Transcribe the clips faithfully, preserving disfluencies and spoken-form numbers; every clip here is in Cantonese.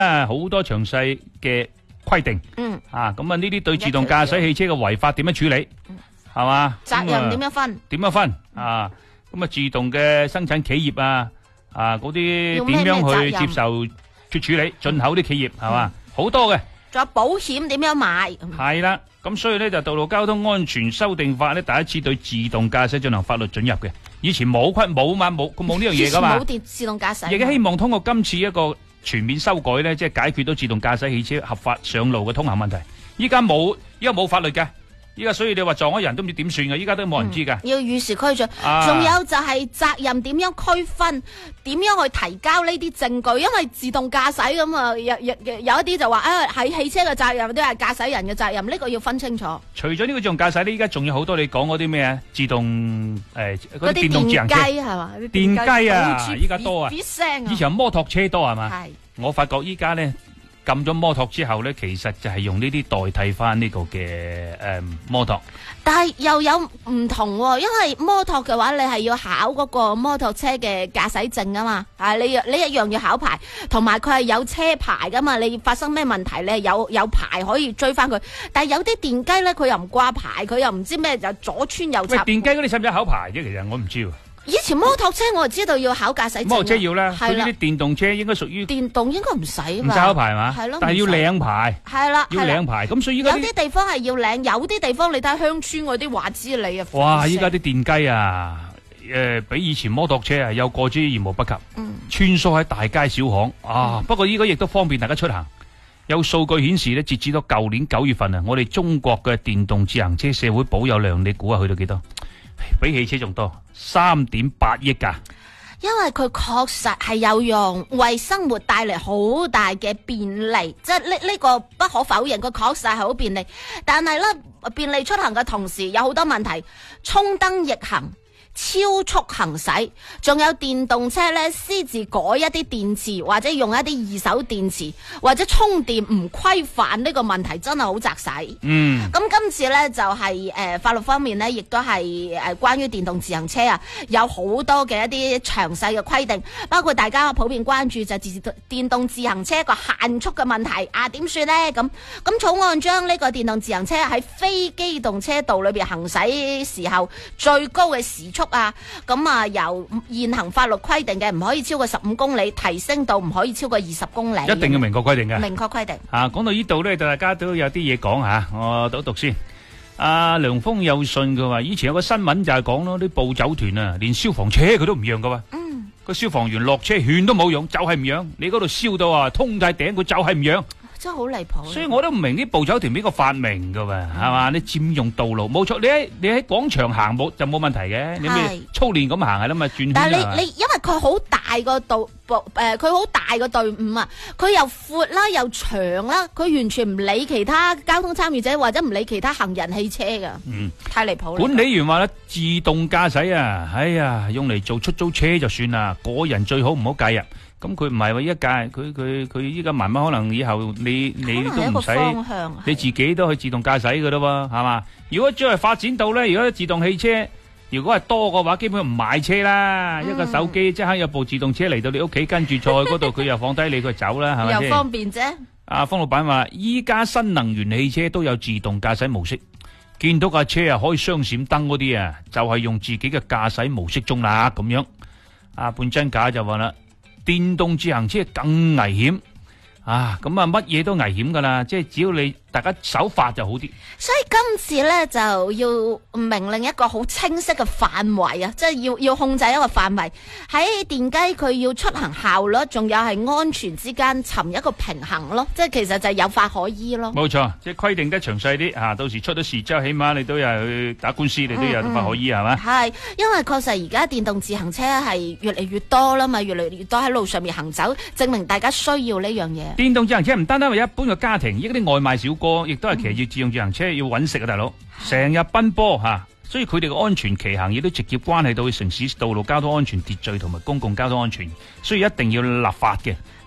啊好多詳細嘅規定。 嗯。 啊，咁啊呢啲對自動駕駛汽車嘅違法點樣處理？係嘛？ 責任點樣分？ 點樣分？啊，咁啊自動嘅生產企業啊，啊嗰啲點樣去接受去處理？進口啲企業係嘛？好多嘅。 仲有保險點樣買？ 係啦，咁所以咧就道路交通安全修訂法咧第一次對自動駕駛進行法律准入嘅，以前冇規冇嘛冇冇呢樣嘢噶嘛。 冇電自動駕駛。 亦希望通過今次一個全面修改咧，即係解決到自動駕駛汽車合法上路嘅通行問題。依家冇，依家冇法律嘅。依家所以你話撞咗人都唔知點算嘅，依家都冇人知噶、 嗯。要與時俱進，仲、 啊、 有就係責任點樣區分，點樣去提交呢啲證據？因為自動駕駛咁啊，有有有一啲就話啊，係汽車嘅責任，都係駕駛人嘅責任，呢、這個要分清楚。 除咗呢個自動駕駛咧，依家仲有好多你講嗰啲咩啊？自動誒嗰啲電動自行車係嘛？ 電雞啊，依家多啊！ 嗶聲啊！ 以前摩托車多係嘛？ 係。 我發覺依家咧。禁咗摩托之後咧，其實就係用呢啲代替翻呢個嘅誒、嗯、摩托。 但係又有唔同喎、哦，因為摩托嘅話，你係要考嗰個摩托車嘅駕駛證啊嘛，啊你你一樣要考牌，同埋佢係有車牌噶嘛，你發生咩問題咧，有有牌可以追翻佢。但係有啲電雞咧，佢又唔掛牌，佢又唔知咩就左穿右插。 喂，電雞嗰啲使唔使考牌啫？其實我唔知喎。 以前摩托車我就知道要考駕駛證， 摩托車要啦，佢呢係啦。 啲電動車應該屬於電動應該唔使唔嘛， 使考牌嘛， 係咯， 但係要唔使領牌， 係啦， 要係啦領牌。咁所以依家有啲地方係要領，有啲地方你睇鄉村嗰啲話之你啊。 哇！依家啲電雞啊，誒、呃，比以前摩托車啊有過之而無不及， 嗯， 穿梭喺大街小巷啊。 嗯、 不過依家亦都方便大家出行。有數據顯示咧，截至到舊年九月份啊，我哋中國嘅電動自行車社會保有量，你估下去到幾多？比汽車仲多，三點八億架。 因為佢確實係有用，為生活帶嚟好大嘅便利，即係呢呢個不可否認，佢確實係好便利。但係咧，便利出行嘅同時，有好多問題，衝燈逆行、超速行駛，仲有電動車咧私自改一啲電池，或者用一啲二手電池，或者充電唔規範，呢個問題真係好扎使。 嗯， 咁今次咧就係、是、誒、呃、法律方面咧，亦都係誒關於電動自行車啊，有好多嘅一啲詳細嘅規定，包括大家普遍關注就係自電動自行車個限速嘅問題啊，點算呢？咁咁草案將呢個電動自行車喺非機動車道裏邊行駛時候最高嘅時速啊，咁啊由現行法律規定嘅唔可以超過十五公里，提升到唔可以超過二十公里， 一定要明確規定嘅。 明確規定。 啊，講到呢度咧，大家都有啲嘢講吓，我讀一讀先。阿梁峰有信佢話，以前有個新聞就係講咯，啲暴走團啊，連消防車佢都唔讓噶喎。嗯，個消防員落車勸都冇用，就係唔讓。你嗰度燒到啊，通晒頂，佢就係唔讓。 真係好離譜， 所以我都唔明啲暴走團邊個發明噶喎，係嘛？你佔用道路冇錯，你喺你喺廣場行冇就冇問題嘅，你咪操練咁行係啦嘛，轉圈。 但係你你因為佢好大個道誒，佢好大個隊伍啊，佢又闊啦又長啦，佢完全唔理其他交通參與者或者唔理其他行人汽車噶，嗯，太離譜啦。 管理員話咧，自動駕駛啊，哎呀，用嚟做出租車就算啦，個人最好唔好介入。咁佢唔係話一屆，佢佢佢依家慢慢可能以後你你都唔使，你自己都去自動駕駛噶啦喎，係嘛？如果將來發展到咧，如果自動汽車如果係多嘅話，基本唔買車啦，嗯、一個手機即刻有部自動車嚟到你屋企，跟住坐喺嗰度，佢又放低你，佢走啦，係咪先？ 又方便啫。 阿方老闆話：依家新能源汽車都有自動駕駛模式，見到架車啊可以雙閃燈嗰啲啊，就係、是、用自己嘅駕駛模式中啦，咁樣。阿半真假就話啦。電動自行車更危險啊！咁啊，乜嘢都危險噶啦，即係只要你大家守法就好啲。 所以今次咧就要命令一個好清晰嘅範圍啊，即係要要控制一個範圍。喺電雞佢要出行效率，仲有係安全之間尋一個平衡咯。即係其實就係有法可依咯。 冇錯，即係規定得詳細啲啊！到時出咗事之後，起碼你都有去打官司，你都有法可依係嘛？ 係，因為確實而家電動自行車係越嚟越多啦嘛，越嚟越多喺路上面行走，證明大家需要呢樣嘢。 電動自行車唔單單為一般嘅家庭，而家啲外賣小哥亦都係騎住自動自行車要搵食啊，大佬成日奔波吓，所以佢哋嘅安全騎行亦都直接關係到城市道路交通安全秩序同埋公共交通安全，所以一定要立法嘅。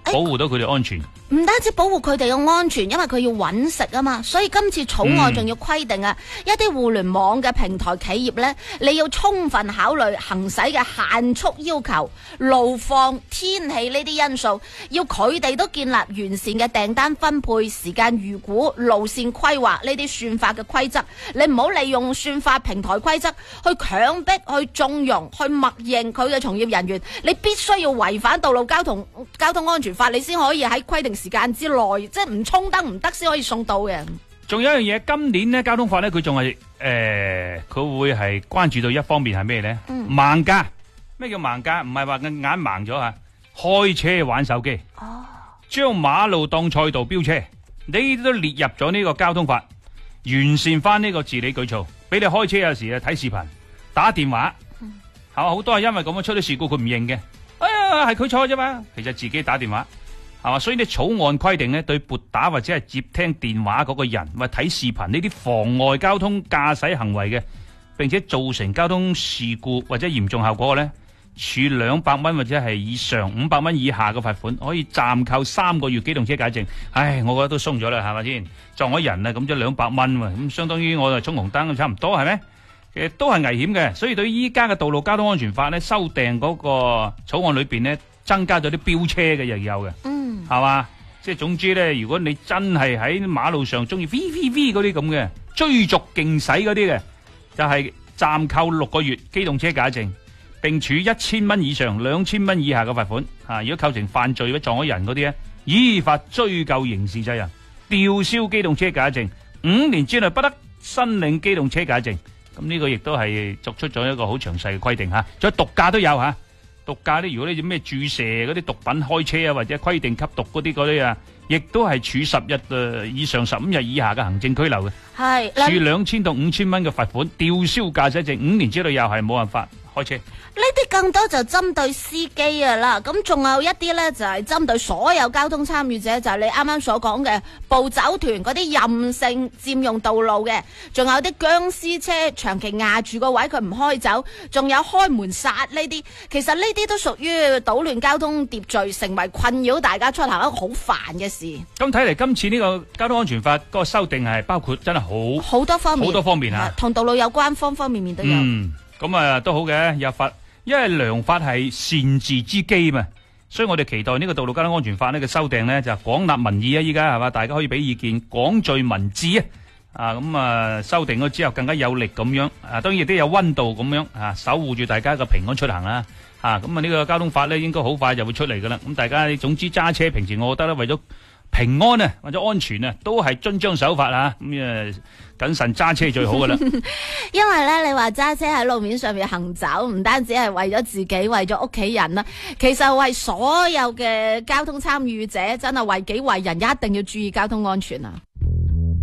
保護到佢哋安全。 唔單止保護佢哋嘅安全，因為佢要揾食啊嘛，所以今次草案仲要規定啊，嗯、一啲互聯網嘅平台企業呢，你要充分考慮行駛嘅限速要求、路況、天氣呢啲因素，要佢哋都建立完善嘅訂單分配、時間預估、路線規劃呢啲算法嘅規則。你唔好利用算法平台規則去強迫、去縱容、去默認佢嘅從業人員，你必須要違反道路交通交通安全法，你先可以喺規定時間之內，即係唔衝燈唔得先可以送到嘅。 仲有一樣嘢，今年呢交通法呢，佢仲係誒，佢會係關注到一方面係咩呢？嗯、盲駕。咩叫盲駕？唔係話個眼盲咗啊，開車玩手機，哦，將馬路當賽道飆車，呢都列入咗呢個交通法，完善翻呢個治理舉措，俾你開車有時啊睇視頻、打電話，係嘛、嗯？好多係因為咁樣出咗事故，佢唔認嘅，哎呀係佢錯啫嘛，其實自己打電話。係嘛？所以呢草案規定呢，對撥打或者係接聽電話嗰個人或睇視頻呢啲妨礙交通駕駛行為嘅，並且造成交通事故或者嚴重後果嘅呢，處兩百蚊或者係以上五百蚊以下嘅罰款，可以暫扣三個月機動車駕證。唉，我覺得都鬆咗啦，係咪先？撞咗人啊，咁即兩百蚊喎，咁相當於我哋衝紅燈差唔多，係咪？其實都係危險嘅，所以對於依家嘅道路交通安全法呢，修訂嗰個草案裏邊呢，增加咗啲飆車嘅又有嘅。係嘛？即係總之咧，如果你真係喺馬路上中意 V V V 嗰啲咁嘅追逐競駛嗰啲嘅，就係暫扣六個月機動車駕證，並處一千蚊以上兩千蚊以下嘅罰款。啊，如果構成犯罪或者撞咗人嗰啲咧，依法追究刑事責任，吊銷機動車駕證，五年之內不得申領機動車駕證。咁呢個亦都係作出咗一個好詳細嘅規定吓。仲有毒駕都有吓。毒駕咧，如果你咩注射嗰啲毒品開車啊，或者規定吸毒嗰啲嗰啲啊，亦都係處十日誒以上十五日以下嘅行政拘留嘅，係處兩千到五千蚊嘅罰款，吊銷駕駛證，五年之內又係冇辦法開車。 呢啲更多就針對司機啊啦，咁仲有一啲呢，就係針對所有交通參與者，就係你啱啱所講嘅暴走團嗰啲任性佔用道路嘅，仲有啲僵屍車長期壓住個位佢唔開走，仲有開門殺呢啲，其實呢啲都屬於搗亂交通秩序，成為困擾大家出行一個好煩嘅事。 咁睇嚟今次呢個交通安全法嗰個修訂係包括真係好好多方面， 好多方面啊， 同道路有關，方方面面都有。 嗯，咁啊都好嘅，有法。因為良法係善治之基嘛，所以我哋期待呢個道路交通安全法呢個修訂呢，就廣納民意啊！依家係嘛，大家可以俾意見，廣聚民智啊！啊咁啊，修訂咗之後更加有力咁樣啊，當然亦都有溫度咁樣啊，守護住大家嘅平安出行啦！啊咁啊，呢個交通法呢應該好快就會出嚟噶啦！咁大家總之揸車，平時我覺得咧為咗平安啊或者安全啊，都係遵章守法啊！咁誒謹慎揸車最好噶啦。 因為咧，你話揸車喺路面上面行走，唔單止係為咗自己，為咗屋企人啦，其實為所有嘅交通參與者，真係為己為人，一定要注意交通安全啊！